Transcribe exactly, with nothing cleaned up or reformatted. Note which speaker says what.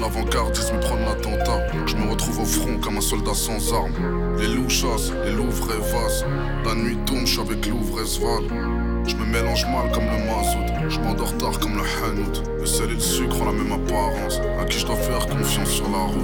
Speaker 1: l'avant-gardisme prône l'attentat. Je me retrouve au front comme un soldat sans armes. Les loups chassent, les loups rêvassent. La nuit tombe, je suis avec l'ouvre-esval. Je me mélange mal comme le mazout. Je m'endors tard comme le hanout. Le sel et le sucre ont la même apparence. À qui je dois faire confiance sur la route?